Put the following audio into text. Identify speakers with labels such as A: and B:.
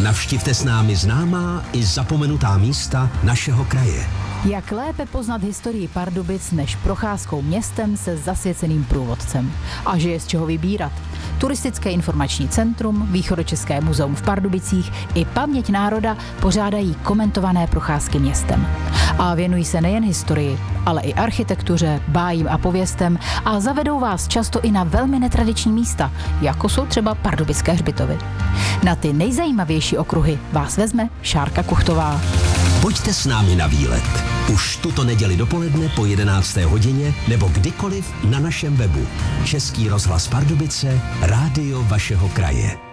A: Navštivte s námi známá i zapomenutá místa našeho kraje.
B: Jak lépe poznat historii Pardubic než procházkou městem se zasvěceným průvodcem. A že je z čeho vybírat. Turistické informační centrum, Východočeské muzeum v Pardubicích i Paměť národa pořádají komentované procházky městem. A věnují se nejen historii, ale i architektuře, bájím a pověstem a zavedou vás často i na velmi netradiční místa, jako jsou třeba pardubické hřbitovy. Na ty nejzajímavější okruhy vás vezme Šárka Kuchtová.
A: Pojďte s námi na výlet. Už tuto neděli dopoledne po 11. hodině nebo kdykoliv na našem webu. Český rozhlas Pardubice, rádio vašeho kraje.